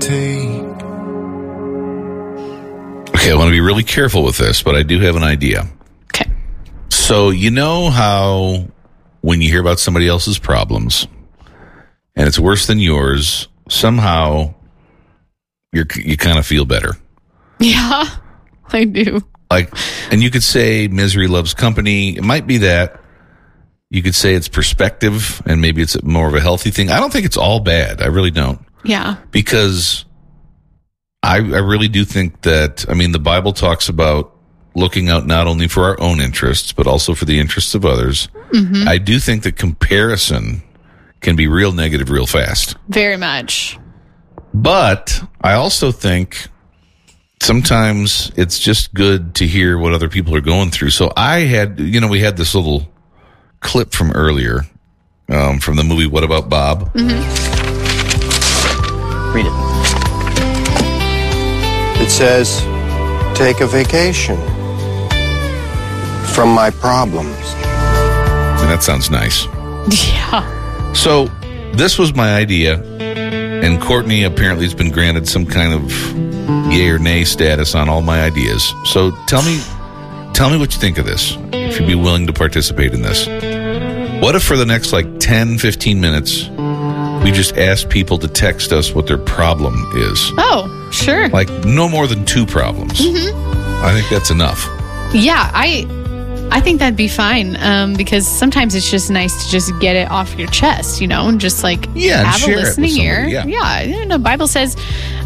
Okay, I want to be really careful with this, but I do have an idea. Okay. So, you know how when you hear about somebody else's problems and it's worse than yours, somehow you kind of feel better. Yeah, I do. And you could say misery loves company. It might be that. You could say it's perspective, and maybe it's more of a healthy thing. I don't think it's all bad. I really don't. Yeah. Because I really do think that, the Bible talks about looking out not only for our own interests, but also for the interests of others. Mm-hmm. I do think that comparison can be real negative real fast. Very much. But I also think sometimes it's just good to hear what other people are going through. So we had this little clip from earlier from the movie What About Bob? Mm-hmm. Read it. It says, take a vacation from my problems. And that sounds nice. Yeah. So this was my idea, and Courtney apparently has been granted some kind of yay or nay status on all my ideas. So tell me what you think of this, if you'd be willing to participate in this. What if for the next 10, 15 minutes, we just ask people to text us what their problem is? Oh, sure. No more than 2 problems. Mm-hmm. I think that's enough. Yeah, I think that'd be fine, because sometimes it's just nice to just get it off your chest, and just have a listening ear. Yeah. The Bible says